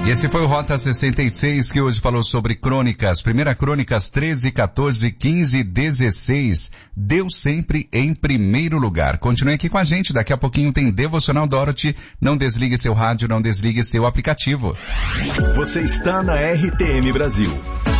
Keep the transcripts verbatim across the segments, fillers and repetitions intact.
E esse foi o Rota sessenta e seis, que hoje falou sobre crônicas. Primeira Crônicas treze, quatorze, quinze e dezesseis. Deus sempre em primeiro lugar. Continue aqui com a gente. Daqui a pouquinho tem Devocional Dorothy. Não desligue seu rádio, não desligue seu aplicativo. Você está na R T M Brasil.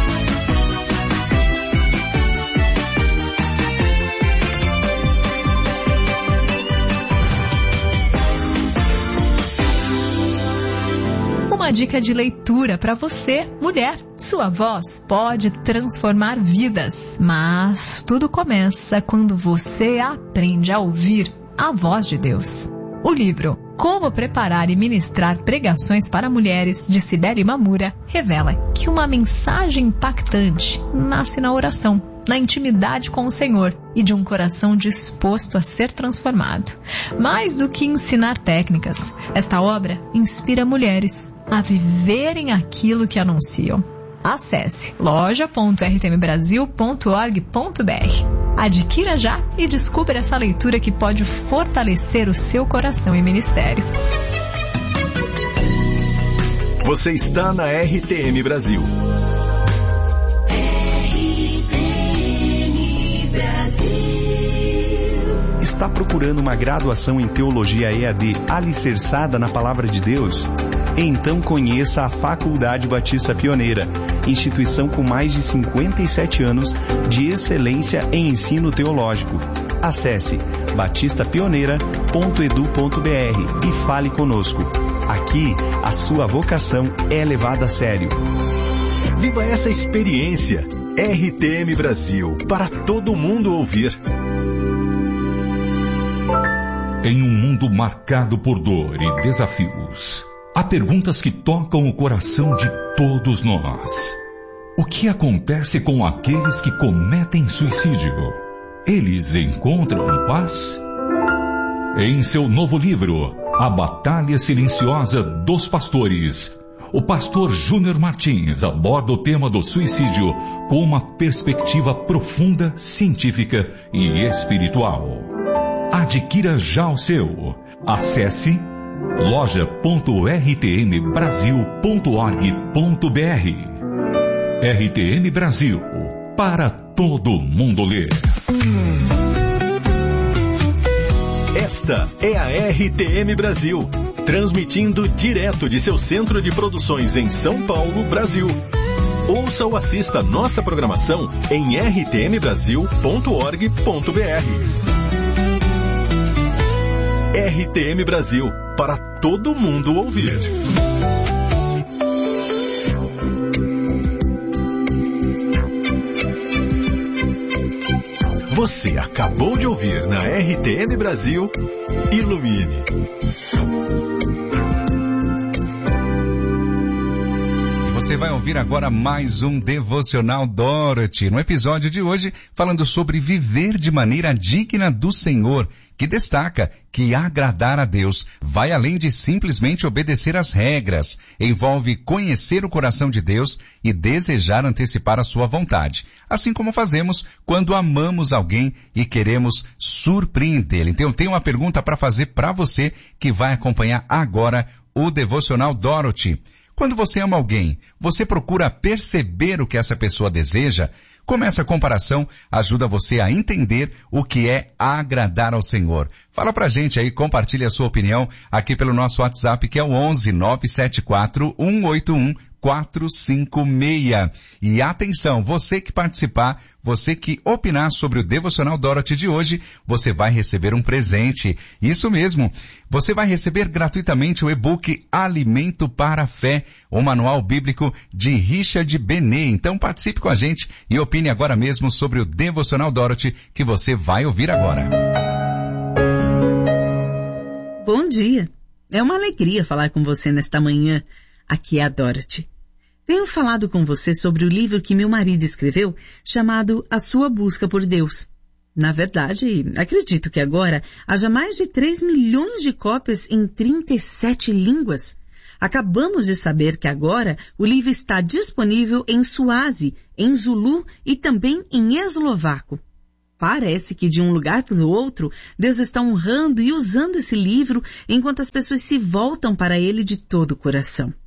Uma dica de leitura para você, mulher. Sua voz pode transformar vidas, mas tudo começa quando você aprende a ouvir a voz de Deus. O livro Como Preparar e Ministrar Pregações para Mulheres, de Cibele Mamura, revela que uma mensagem impactante nasce na oração, na intimidade com o Senhor e de um coração disposto a ser transformado. Mais do que ensinar técnicas, esta obra inspira mulheres a viverem aquilo que anunciam. Acesse loja ponto r t m brasil ponto org ponto b r. Adquira já e descubra essa leitura que pode fortalecer o seu coração e ministério. Você está na R T M Brasil. R T M Brasil. Está procurando uma graduação em Teologia E A D alicerçada na Palavra de Deus? Então conheça a Faculdade Batista Pioneira, instituição com mais de cinquenta e sete anos de excelência em ensino teológico. Acesse batista pioneira ponto edu ponto b r e fale conosco. Aqui, a sua vocação é levada a sério. Viva essa experiência. R T M Brasil, para todo mundo ouvir. Em um mundo marcado por dor e desafios, há perguntas que tocam o coração de todos nós. O que acontece com aqueles que cometem suicídio? Eles encontram paz? Em seu novo livro, A Batalha Silenciosa dos Pastores, o pastor Júnior Martins aborda o tema do suicídio com uma perspectiva profunda, científica e espiritual. Adquira já o seu. Acesse loja ponto r t m brasil ponto org ponto b r. R T M Brasil, para todo mundo ler. Esta é a R T M Brasil, transmitindo direto de seu centro de produções em São Paulo, Brasil. Ouça ou assista nossa programação em r t m brasil ponto org ponto b r. R T M Brasil, para todo mundo ouvir. Você acabou de ouvir na R T M Brasil, Ilumine. Você vai ouvir agora mais um Devocional Dorothy, no episódio de hoje, falando sobre viver de maneira digna do Senhor, que destaca que agradar a Deus vai além de simplesmente obedecer às regras, envolve conhecer o coração de Deus e desejar antecipar a sua vontade, assim como fazemos quando amamos alguém e queremos surpreendê-lo. Então eu tenho uma pergunta para fazer para você que vai acompanhar agora o Devocional Dorothy. Quando você ama alguém, você procura perceber o que essa pessoa deseja? Como essa comparação ajuda você a entender o que é agradar ao Senhor? Fala pra gente aí, compartilhe a sua opinião aqui pelo nosso WhatsApp, que é o onze nove sete quatro um oito um quatro cinco seis. E atenção, você que participar, você que opinar sobre o Devocional Dorothy de hoje, você vai receber um presente. Isso mesmo, você vai receber gratuitamente o e-book Alimento para a Fé, o manual bíblico de Richard Benet. Então participe com a gente e opine agora mesmo sobre o Devocional Dorothy que você vai ouvir agora. Bom dia, é uma alegria falar com você nesta manhã. Aqui é a Dorothy. Tenho falado com você sobre o livro que meu marido escreveu, chamado A Sua Busca por Deus. Na verdade, acredito que agora haja mais de três milhões de cópias em trinta e sete línguas. Acabamos de saber que agora o livro está disponível em Suazi, em Zulu e também em eslovaco. Parece que de um lugar para o outro, Deus está honrando e usando esse livro enquanto as pessoas se voltam para ele de todo o coração.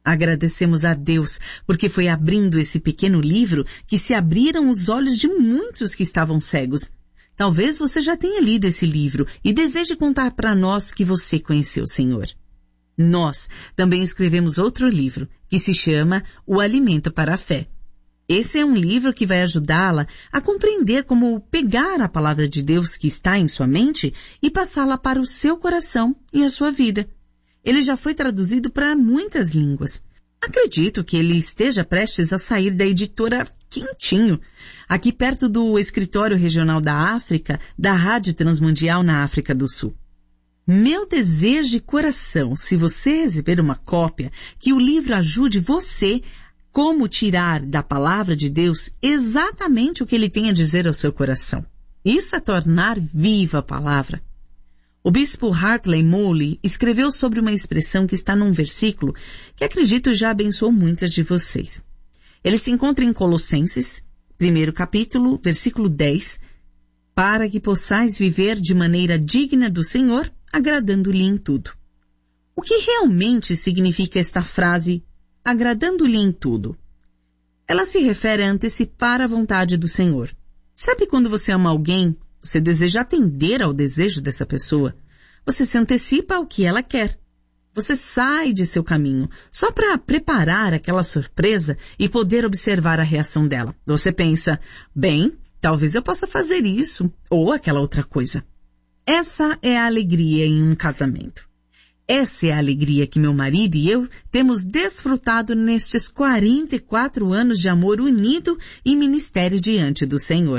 Agradecemos a Deus, porque foi abrindo esse pequeno livro que se abriram os olhos de muitos que estavam cegos. Talvez você já tenha lido esse livro e deseje contar para nós que você conheceu o Senhor. Nós também escrevemos outro livro, que se chama O Alimento para a Fé. Esse é um livro que vai ajudá-la a compreender como pegar a palavra de Deus que está em sua mente e passá-la para o seu coração e a sua vida. Ele já foi traduzido para muitas línguas. Acredito que ele esteja prestes a sair da editora Quentinho, aqui perto do escritório regional da África, da Rádio Transmundial na África do Sul. Meu desejo de coração, se você receber uma cópia, que o livro ajude você como tirar da palavra de Deus exatamente o que ele tem a dizer ao seu coração. Isso é tornar viva a palavra. O bispo Hartley Moley escreveu sobre uma expressão que está num versículo que acredito já abençoou muitas de vocês. Ele se encontra em Colossenses, primeiro capítulo, versículo dez, para que possais viver de maneira digna do Senhor, agradando-lhe em tudo. O que realmente significa esta frase, agradando-lhe em tudo? Ela se refere a antecipar a vontade do Senhor. Sabe quando você ama alguém, você deseja atender ao desejo dessa pessoa? Você se antecipa ao que ela quer. Você sai de seu caminho só para preparar aquela surpresa e poder observar a reação dela. Você pensa, bem, talvez eu possa fazer isso ou aquela outra coisa. Essa é a alegria em um casamento. Essa é a alegria que meu marido e eu temos desfrutado nestes quarenta e quatro anos de amor unido e ministério diante do Senhor.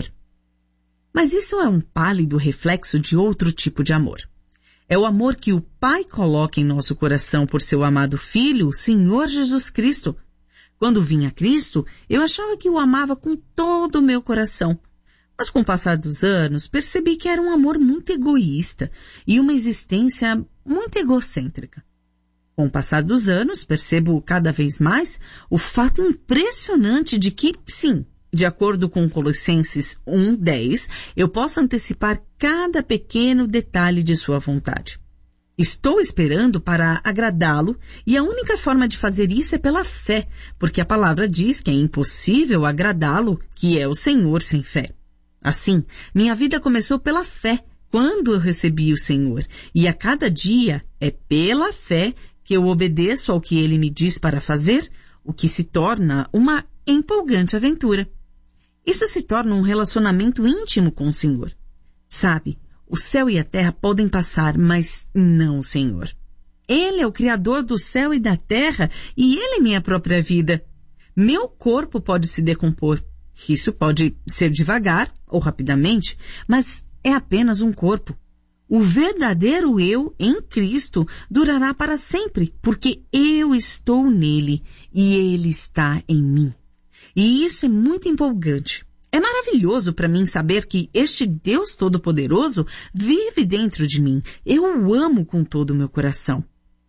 Mas isso é um pálido reflexo de outro tipo de amor. É o amor que o Pai coloca em nosso coração por seu amado Filho, o Senhor Jesus Cristo. Quando vim a Cristo, eu achava que o amava com todo o meu coração. Mas com o passar dos anos, percebi que era um amor muito egoísta e uma existência muito egocêntrica. Com o passar dos anos, percebo cada vez mais o fato impressionante de que, sim, de acordo com Colossenses um, dez, eu posso antecipar cada pequeno detalhe de sua vontade. Estou esperando para agradá-lo e a única forma de fazer isso é pela fé, porque a palavra diz que é impossível agradá-lo, que é o Senhor sem fé. Assim, minha vida começou pela fé, quando eu recebi o Senhor, e a cada dia é pela fé que eu obedeço ao que Ele me diz para fazer, o que se torna uma empolgante aventura. Isso se torna um relacionamento íntimo com o Senhor. Sabe, o céu e a terra podem passar, mas não o Senhor. Ele é o Criador do céu e da terra, e Ele é minha própria vida. Meu corpo pode se decompor. Isso pode ser devagar ou rapidamente, mas é apenas um corpo. O verdadeiro eu em Cristo durará para sempre, porque eu estou nele e ele está em mim. E isso é muito empolgante. É maravilhoso para mim saber que este Deus Todo-Poderoso vive dentro de mim. Eu o amo com todo o meu coração.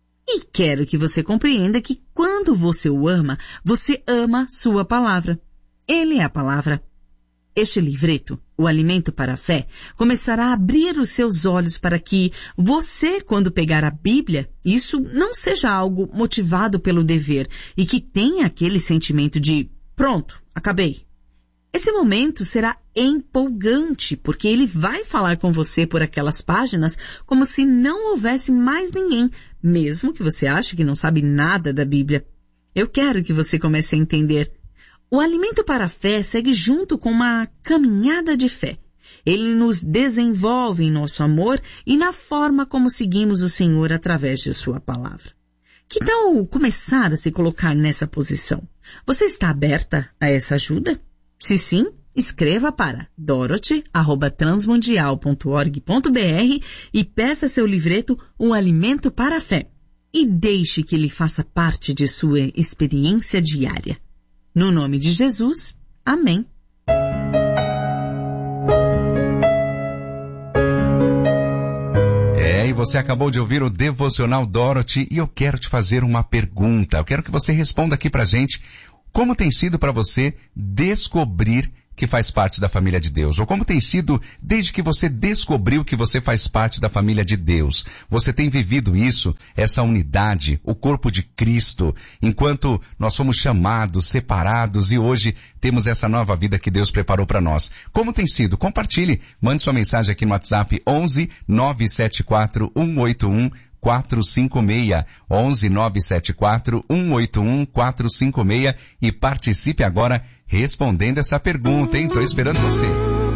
E quero que você compreenda que quando você o ama, você ama sua palavra. Ele é a palavra. Este livreto, O Alimento para a Fé, começará a abrir os seus olhos para que você, quando pegar a Bíblia, isso não seja algo motivado pelo dever e que tenha aquele sentimento de pronto, acabei. Esse momento será empolgante, porque ele vai falar com você por aquelas páginas como se não houvesse mais ninguém, mesmo que você ache que não sabe nada da Bíblia. Eu quero que você comece a entender. O alimento para a fé segue junto com uma caminhada de fé. Ele nos desenvolve em nosso amor e na forma como seguimos o Senhor através de sua palavra. Que tal começar a se colocar nessa posição? Você está aberta a essa ajuda? Se sim, escreva para dorothy arroba transmundial ponto org ponto br e peça seu livreto O Alimento para a Fé. E deixe que ele faça parte de sua experiência diária. No nome de Jesus, amém. É, e você acabou de ouvir o Devocional Dorothy e eu quero te fazer uma pergunta. Eu quero que você responda aqui pra gente como tem sido para você descobrir que faz parte da família de Deus? Ou como tem sido desde que você descobriu que você faz parte da família de Deus? Você tem vivido isso, essa unidade, o corpo de Cristo, enquanto nós somos chamados, separados e hoje temos essa nova vida que Deus preparou para nós. Como tem sido? Compartilhe, mande sua mensagem aqui no WhatsApp onze nove sete quatro um oito um quatro cinco seis, onze nove sete quatro um oito um quatro cinco seis e participe agora respondendo essa pergunta, hein? Tô esperando você.